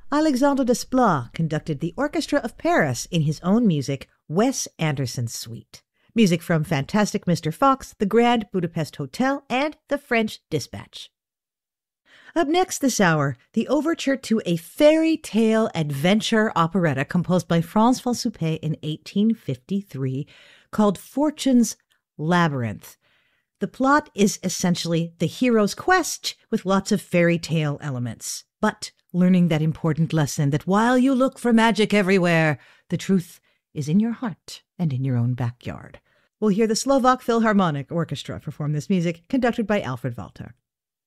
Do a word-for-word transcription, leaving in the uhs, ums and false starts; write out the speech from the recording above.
Alexandre Desplat conducted the Orchestra of Paris in his own music, Wes Anderson's Suite. Music from Fantastic Mister Fox, The Grand Budapest Hotel, and The French Dispatch. Up next this hour, the overture to a fairy tale adventure operetta composed by Franz von Suppé in eighteen fifty-three called Fortune's Labyrinth. The plot is essentially the hero's quest with lots of fairy tale elements, but learning that important lesson that while you look for magic everywhere, the truth is in your heart and in your own backyard. We'll hear the Slovak Philharmonic Orchestra perform this music, conducted by Alfred Walter.